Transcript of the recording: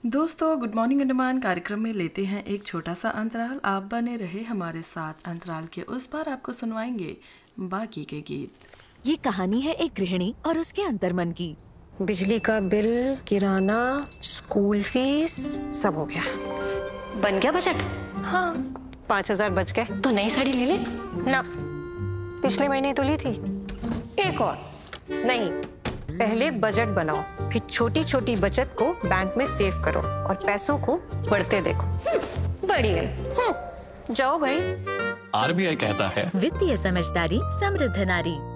दोस्तों, good morning Andaman कार्यक्रम में लेते हैं एक छोटा सा अंतराल। आप बने रहे हमारे साथ। अंतराल के उस पार आपको सुनवाएंगे बाकी के गीत। ये कहानी है एक गृहिणी और उसके अंतर्मन की। बिजली का बिल, किराना, स्कूल फीस सब हो गया। बन गया बजट? हाँ, 5,000 बच गए। तो नई साड़ी ले ले ना, पिछले महीने तो ली थी। एक और नहीं, पहले बजट बनाओ, फिर छोटी छोटी बचत को बैंक में सेव करो और पैसों को बढ़ते देखो। बढ़िया। जाओ भाई। आरबीआई कहता है वित्तीय समझदारी समृद्ध नारी।